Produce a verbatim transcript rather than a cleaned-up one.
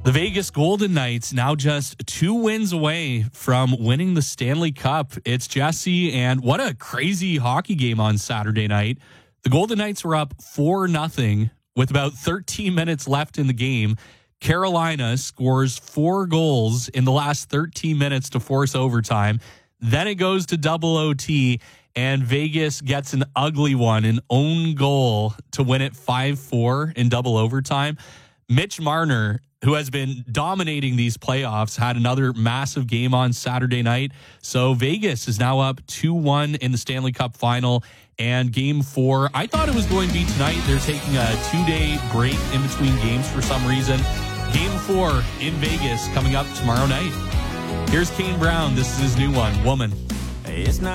The Vegas Golden Knights now just two wins away from winning the Stanley Cup. It's Jesse, and what a crazy hockey game on Saturday night. The Golden Knights were up four nothing with about thirteen minutes left in the game. Carolina scores four goals in the last thirteen minutes to force overtime. Then it goes to double O T, and Vegas gets an ugly one, an own goal to win it five four in double overtime. Mitch Marner, who has been dominating these playoffs, had another massive game on Saturday night. So Vegas is now up two one in the Stanley Cup final. And game four, I thought it was going to be tonight. They're taking a two-day break in between games for some reason. Game four in Vegas coming up tomorrow night. Here's Kane Brown. This is his new one, Woman. It's not